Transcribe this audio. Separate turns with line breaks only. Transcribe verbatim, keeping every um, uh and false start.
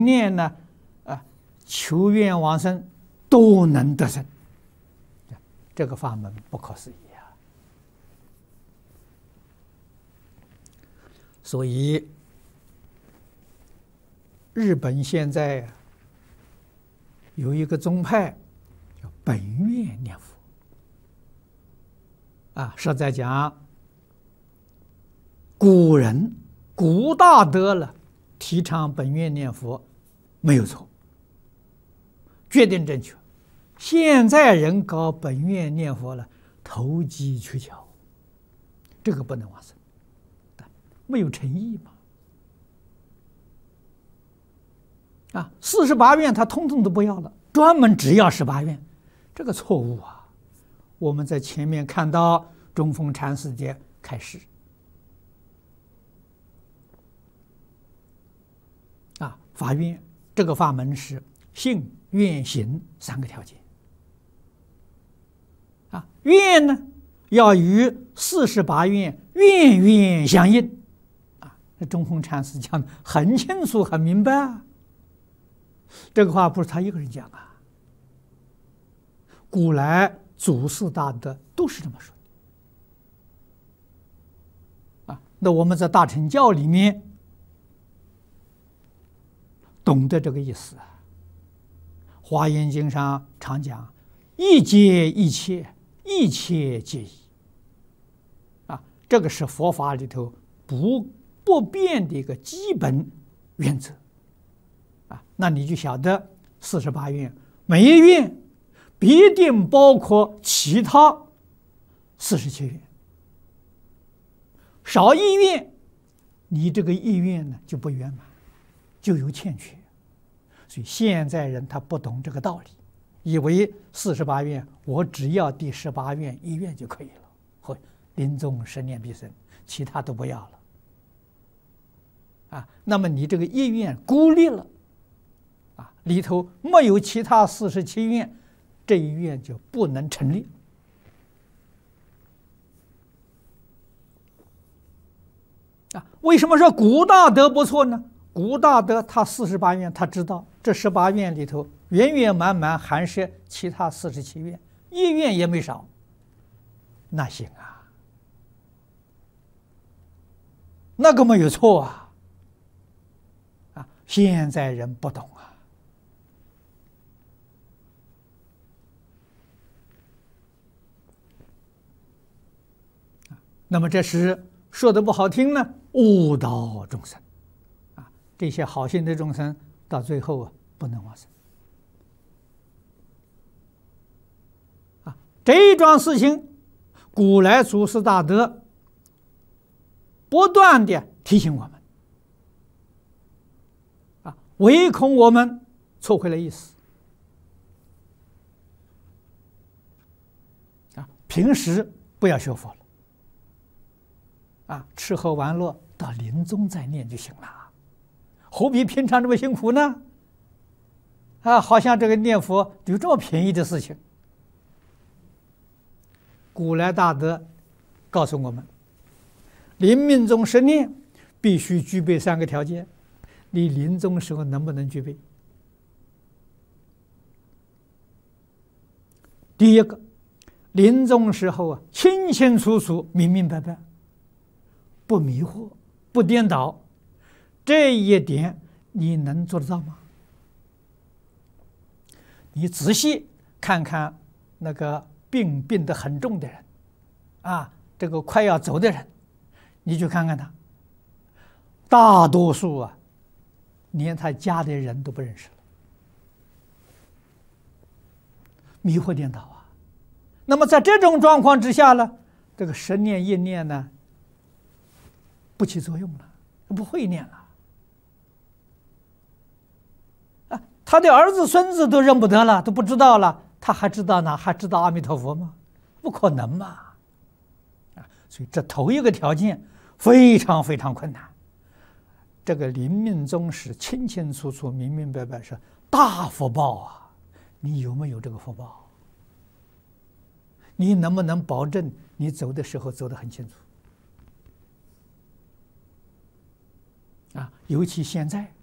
念呢，啊，求愿往生都能得生，这个法门不可思议啊！所以日本现在有一个宗派叫本愿念佛啊，是在讲古人古大德了提倡本愿念佛没有错，决定正确。现在人搞本愿念佛了，投机取巧，这个不能往生，没有诚意嘛。啊，四十八愿他通通都不要了，专门只要十八愿，这个错误啊！我们在前面看到中峰禅师的开示啊，法愿这个法门是信愿行三个条件啊，愿呢要与四十八愿愿愿相应啊，这中峰禅师讲的很清楚很明白啊。这个话不是他一个人讲啊，古来祖师大德都是这么说的啊。那我们在大乘教里面懂得这个意思啊，《华严经》上常讲一切一切，一切皆一啊，这个是佛法里头不不变的一个基本原则啊。那你就晓得四十八愿每一愿必定包括其他四十七愿，少一愿你这个意愿呢就不圆满，就有欠缺。所以现在人他不懂这个道理，以为四十八愿我只要第十八愿一愿就可以了，或临终十念必生，其他都不要了啊。那么你这个意愿孤立了啊，里头没有其他四十七愿，这一愿就不能成立啊。为什么说古大德不错呢？古大德他四十八愿，他知道这十八愿里头圆圆满满含摄其他四十七愿，一愿也没少，那行啊，那个没有错啊。啊，现在人不懂啊。那么这时说的不好听呢，误导众生啊，这些好心的众生到最后啊不能往生啊。这一桩事情，古来祖师大德不断的提醒我们啊，唯恐我们错会了意思啊，平时不要学佛了啊，吃喝玩乐到临终再念就行了，何必平常这么辛苦呢？啊，好像这个念佛有这么便宜的事情。古来大德告诉我们，临命终十念必须具备三个条件，你临终时候能不能具备？第一个，临终时候啊，清清楚楚、明明白白，不迷惑，不颠倒，这一点你能做得到吗？你仔细看看那个病病得很重的人啊，这个快要走的人，你去看看他，大多数啊连他家的人都不认识了，迷惑颠倒啊。那么在这种状况之下呢，这个十念一念呢不起作用了，不会念了啊！他的儿子孙子都认不得了，都不知道了，他还知道呢？还知道阿弥陀佛吗？不可能嘛！啊，所以这头一个条件非常非常困难。这个临命终时清清楚楚、明明白白是大福报啊！你有没有这个福报？你能不能保证你走的时候走得很清楚？啊，尤其现在